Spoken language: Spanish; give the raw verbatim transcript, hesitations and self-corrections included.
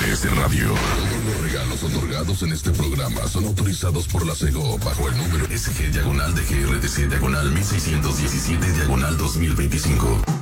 G S Radio. Todos los regalos otorgados en este programa son autorizados por la SEGO bajo el número S G diagonal de G R T C diagonal mil seiscientos diecisiete diagonal dos mil veinticinco.